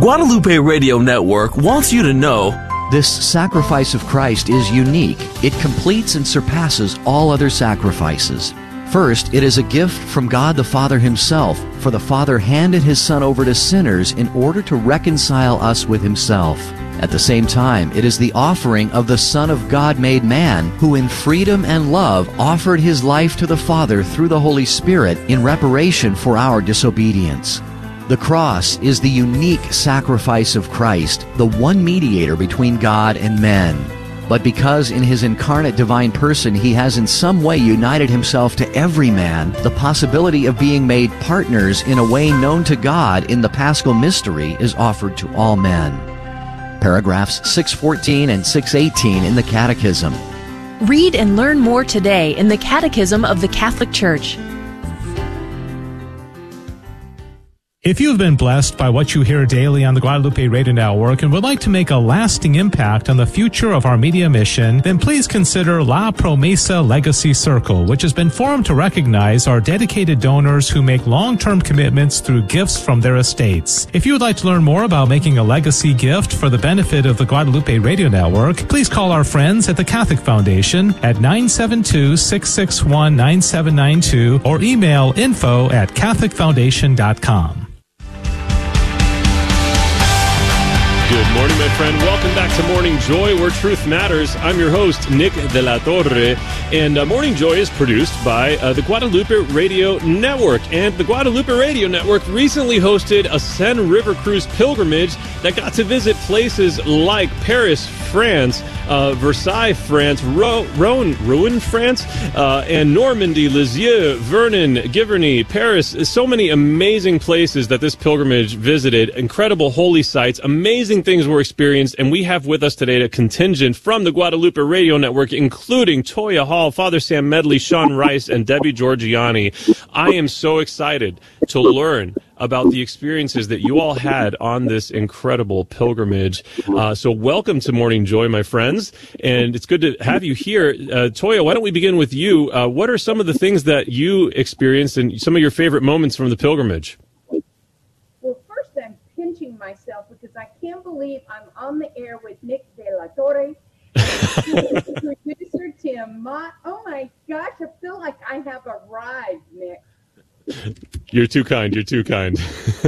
Guadalupe Radio Network wants you to know this sacrifice of Christ is unique. It completes and surpasses all other sacrifices. First, it is a gift from God the Father Himself, for the Father handed His Son over to sinners in order to reconcile us with Himself. At the same time, it is the offering of the Son of God made man, who in freedom and love offered His life to the Father through the Holy Spirit in reparation for our disobedience. The cross is the unique sacrifice of Christ, the one mediator between God and men. But because in His incarnate divine person He has in some way united Himself to every man, the possibility of being made partners in a way known to God in the Paschal mystery is offered to all men. Paragraphs 614 and 618 in the Catechism. Read and learn more today in the Catechism of the Catholic Church. If you have been blessed by what you hear daily on the Guadalupe Radio Network and would like to make a lasting impact on the future of our media mission, then please consider La Promesa Legacy Circle, which has been formed to recognize our dedicated donors who make long-term commitments through gifts from their estates. If you would like to learn more about making a legacy gift for the benefit of the Guadalupe Radio Network, please call our friends at the Catholic Foundation at 972-661-9792 or email info@catholicfoundation.com. Good morning, my friend. Welcome back to Morning Joy, where truth matters. I'm your host, Nick de la Torre, and Morning Joy is produced by the Guadalupe Radio Network. And the Guadalupe Radio Network recently hosted a Seine River Cruise pilgrimage that got to visit places like Paris, France, Versailles, France, Rouen, France, and Normandy, Lisieux, Vernon, Giverny, Paris. So many amazing places that this pilgrimage visited. Incredible holy sites, amazing things were experienced, and we have with us today a contingent from the Guadalupe Radio Network, including Toya Hall, Father Sam Medley, Sean Rice, and Debbie Georgiani. I am so excited to learn about the experiences that you all had on this incredible pilgrimage. So welcome to Morning Joy, my friends, and it's good to have you here. Toya, why don't we begin with you? What are some of the things that you experienced and some of your favorite moments from the pilgrimage? Well, first I'm pinching myself because I can't believe I'm on the air with Nick de la Torre, producer Tim Mott. Oh my gosh, I feel like I have arrived, Nick. You're too kind. You're too kind. So,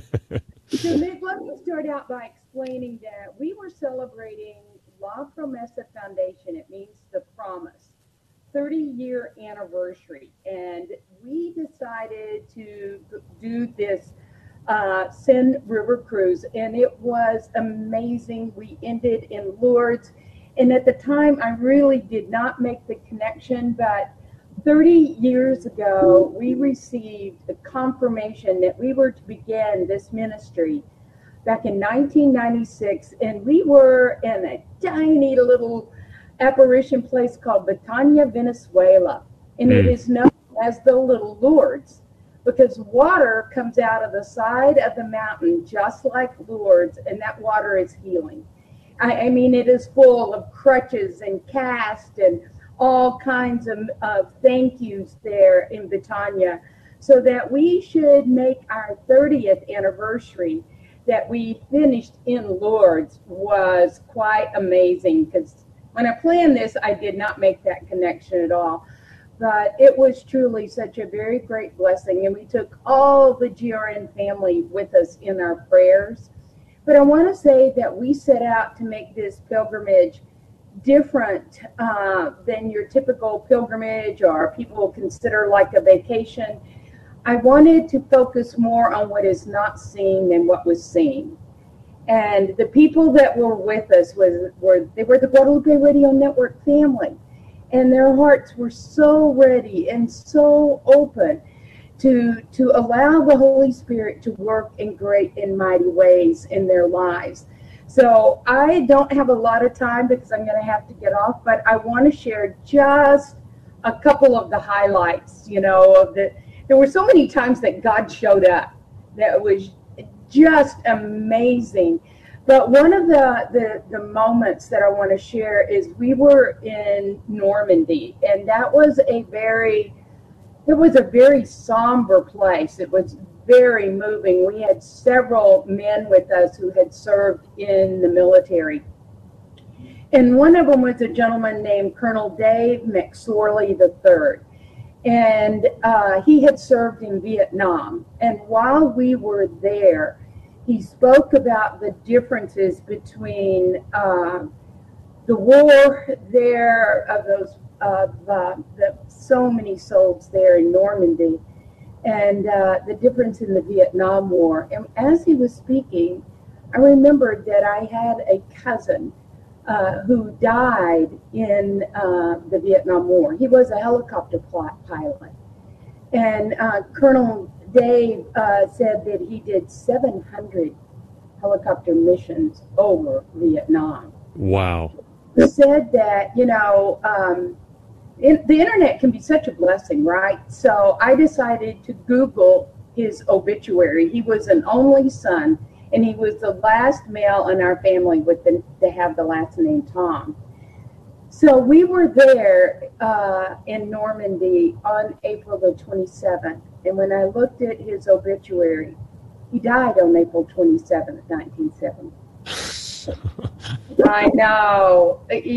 Nick, let me start out by explaining that we were celebrating La Promesa Foundation. It means the promise, 30-year anniversary. And we decided to do this Seine River Cruise, and it was amazing. We ended in Lourdes. And at the time, I really did not make the connection, but 30 years ago, we received a confirmation that we were to begin this ministry back in 1996, and we were in a tiny little apparition place called Betania, Venezuela, and it is known as the Little Lourdes because water comes out of the side of the mountain just like Lourdes, and that water is healing. I mean, it is full of crutches and casts and all kinds of thank yous there in Betania, so that we should make our 30th anniversary that we finished in Lourdes was quite amazing, because when I planned this, I did not make that connection at all. But it was truly such a very great blessing, and we took all the GRN family with us in our prayers. But I want to say that we set out to make this pilgrimage different than your typical pilgrimage or people consider like a vacation. I wanted to focus more on what is not seen than what was seen. And the people that were with us were the Guadalupe Radio Network family. And their hearts were so ready and so open to allow the Holy Spirit to work in great and mighty ways in their lives. So I don't have a lot of time because I'm going to have to get off, but I want to share just a couple of the highlights, you know, of there were so many times that God showed up that was just amazing. But one of the moments that I want to share is we were in Normandy, and that was a very somber place. It was very moving. We had several men with us who had served in the military. And one of them was a gentleman named Colonel Dave McSorley III. And he had served in Vietnam. And while we were there, he spoke about the differences between the war there of those so many souls there in Normandy, and the difference in the Vietnam War. And as he was speaking, I remembered that I had a cousin who died in the Vietnam War. He was a helicopter pilot. And Colonel Dave said that he did 700 helicopter missions over Vietnam. Wow. He said that, the internet can be such a blessing, right? So I decided to Google his obituary. He was an only son, and he was the last male in our family to have the last name Tom. So we were there in Normandy on April the 27th. And when I looked at his obituary, he died on April 27th, 1970. I know.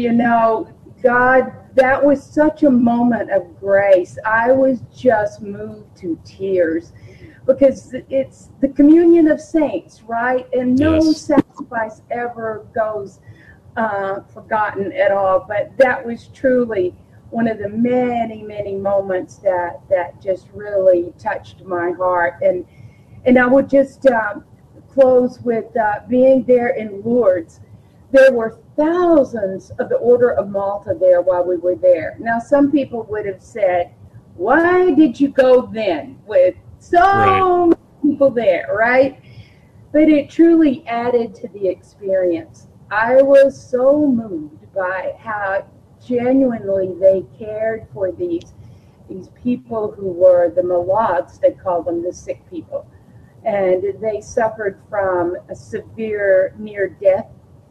God, that was such a moment of grace. I was just moved to tears because it's the communion of saints, right? And no sacrifice ever goes forgotten at all. But that was truly one of the many, many moments that just really touched my heart. And I would just close with being there in Lourdes. There were thousands of the Order of Malta there while we were there. Now, some people would have said, why did you go then with so many people there, right? But it truly added to the experience. I was so moved by how genuinely they cared for these people who were the malades, they call them, the sick people. And they suffered from a severe near-death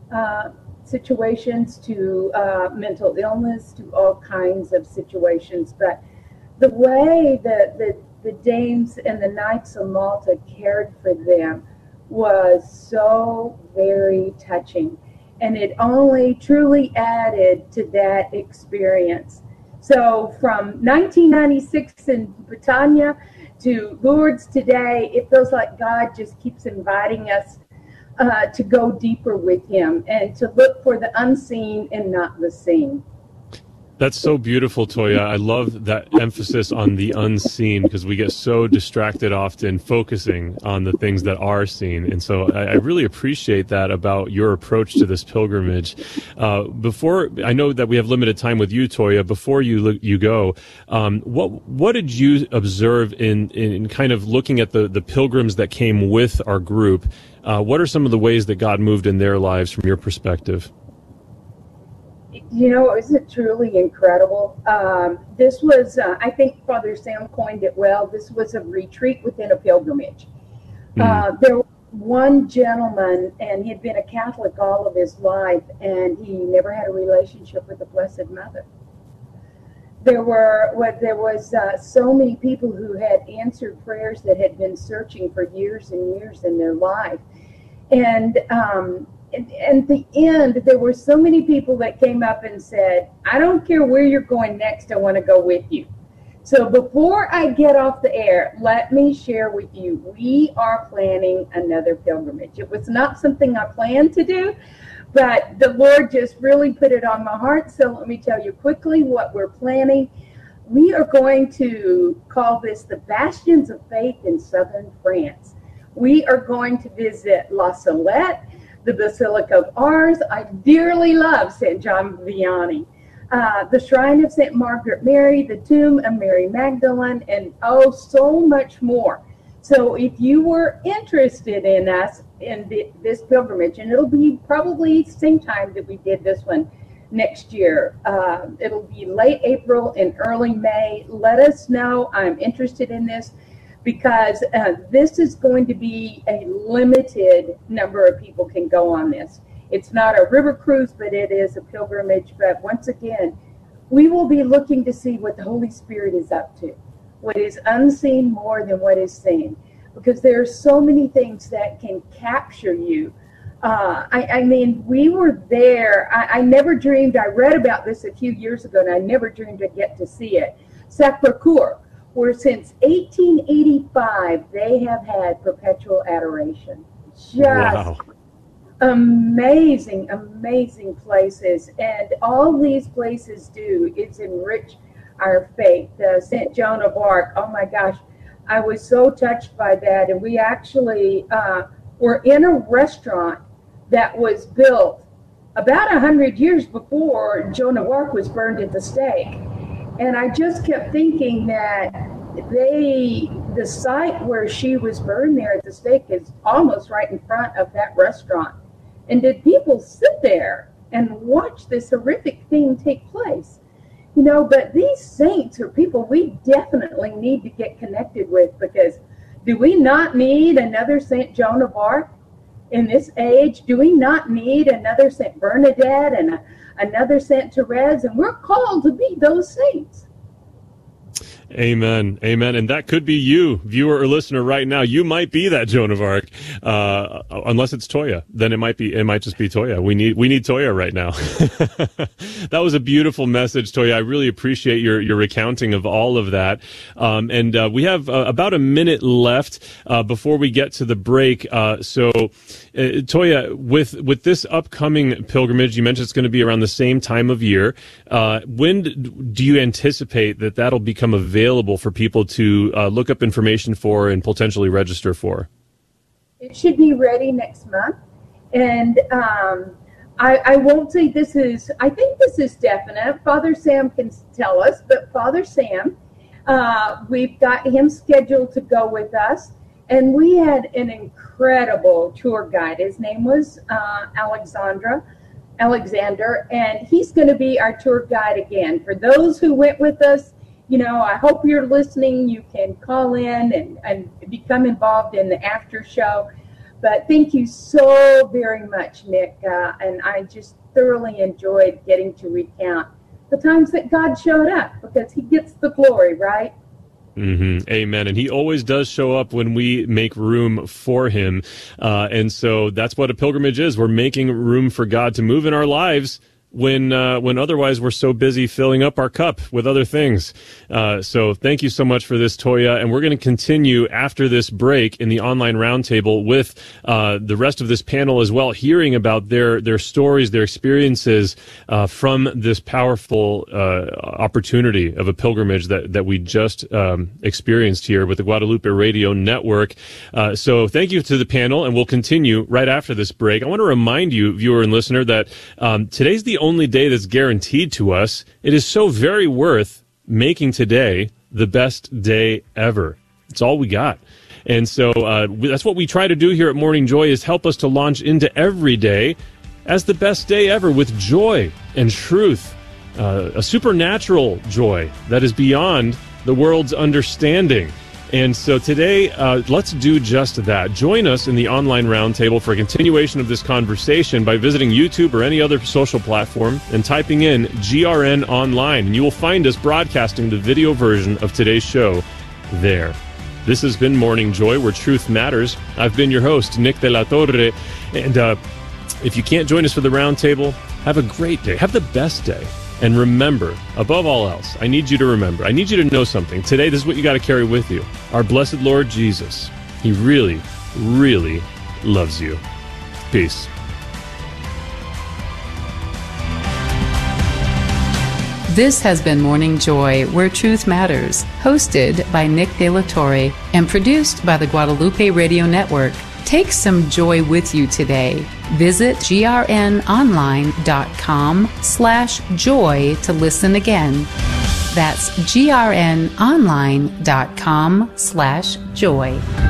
situations to mental illness, to all kinds of situations. But the way that the dames and the Knights of Malta cared for them was so very touching. And it only truly added to that experience. So from 1996 in Britannia to Lourdes today, it feels like God just keeps inviting us to go deeper with him and to look for the unseen and not the seen. That's so beautiful, Toya. I love that emphasis on the unseen because we get so distracted often focusing on the things that are seen. And so I really appreciate that about your approach to this pilgrimage. Before, I know that we have limited time with you, Toya. Before you go, what did you observe in kind of looking at the pilgrims that came with our group? What are some of the ways that God moved in their lives from your perspective? Isn't it truly incredible? This was, I think Father Sam coined it well, this was a retreat within a pilgrimage. There was one gentleman, and he had been a Catholic all of his life, and he never had a relationship with the Blessed Mother. There was so many people who had answered prayers that had been searching for years and years in their life. And at the end, there were so many people that came up and said, I don't care where you're going next, I want to go with you. So before I get off the air, let me share with you, we are planning another pilgrimage. It was not something I planned to do, but the Lord just really put it on my heart. So let me tell you quickly what we're planning. We are going to call this the Bastions of Faith in Southern France. We are going to visit La Salette, the Basilica of Ars. I dearly love St. John Vianney. The Shrine of St. Margaret Mary, the Tomb of Mary Magdalene, and so much more. So if you were interested in us in this pilgrimage, and it'll be probably the same time that we did this one next year. It'll be late April and early May. Let us know. I'm interested in this because this is going to be a limited number of people can go on this. It's not a river cruise, but it is a pilgrimage. But once again, we will be looking to see what the Holy Spirit is up to, what is unseen more than what is seen. because there are so many things that can capture you. I mean, we were there. I never dreamed. I read about this a few years ago, and I never dreamed to get to see it. Sacré-Cœur, where since 1885 they have had perpetual adoration. Just amazing, amazing places. And all these places do is enrich our faith. St. Joan of Arc, oh my gosh, I was so touched by that. And we actually were in a restaurant that was built about 100 years before Joan of Arc was burned at the stake. And I just kept thinking that the site where she was burned there at the stake is almost right in front of that restaurant. And did people sit there and watch this horrific thing take place? You know, but these saints are people we definitely need to get connected with, because do we not need another St. Joan of Arc in this age? Do we not need another St. Bernadette and another St. Therese? And we're called to be those saints. Amen. Amen. And that could be you, viewer or listener right now. You might be that Joan of Arc. Unless it's Toya, then it might just be Toya. We need Toya right now. That was a beautiful message, Toya. I really appreciate your recounting of all of that. And we have about a minute left before we get to the break. So Toya, with this upcoming pilgrimage, you mentioned it's going to be around the same time of year. When do you anticipate that that'll become available for people to look up information for and potentially register for? It should be ready next month. And I won't say this is, I think this is definite. Father Sam can tell us, but Father Sam, we've got him scheduled to go with us. And we had an incredible tour guide. His name was Alexander, and he's going to be our tour guide again. For those who went with us, you know, I hope you're listening. You can call in and become involved in the after show. But thank you so very much, Nick. And I just thoroughly enjoyed getting to recount the times that God showed up, because he gets the glory, right? Mm-hmm. Amen. And he always does show up when we make room for him. And so that's what a pilgrimage is. We're making room for God to move in our lives when otherwise we're so busy filling up our cup with other things. So thank you so much for this, Toya. And we're going to continue after this break in the online roundtable with the rest of this panel as well, hearing about their stories, their experiences from this powerful opportunity of a pilgrimage that we just experienced here with the Guadalupe Radio Network. So thank you to the panel, and we'll continue right after this break. I want to remind you, viewer and listener, that today's the only day that's guaranteed to us. It is so very worth making today the best day ever. It's all we got. And so that's what we try to do here at Morning Joy, is help us to launch into every day as the best day ever with joy and truth, a supernatural joy that is beyond the world's understanding. And so today, let's do just that. Join us in the online roundtable for a continuation of this conversation by visiting YouTube or any other social platform and typing in GRN Online, and you will find us broadcasting the video version of today's show there. This has been Morning Joy, where truth matters. I've been your host, Nick de la Torre, and if you can't join us for the roundtable, have a great day. Have the best day. And remember, above all else, I need you to remember, I need you to know something. Today, this is what you got to carry with you. Our blessed Lord Jesus, he really, really loves you. Peace. This has been Morning Joy, where truth matters, hosted by Nick de la Torre and produced by the Guadalupe Radio Network. Take some joy with you today. Visit grnonline.com/joy to listen again. That's grnonline.com/joy.